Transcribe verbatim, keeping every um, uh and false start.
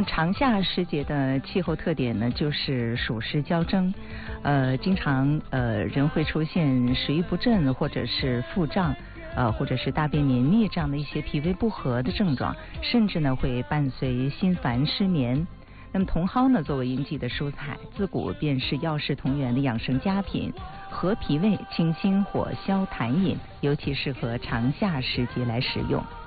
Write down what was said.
长夏时节的气候特点呢，就是暑湿交蒸，呃，经常呃人会出现食欲不振，或者是腹胀，呃，或者是大便黏腻这样的一些脾胃不和的症状，甚至呢会伴随心烦失眠。那么茼蒿呢，作为应季的蔬菜，自古便是药食同源的养生佳品，和脾胃、清心火消痰饮，尤其适合长夏时节来食用。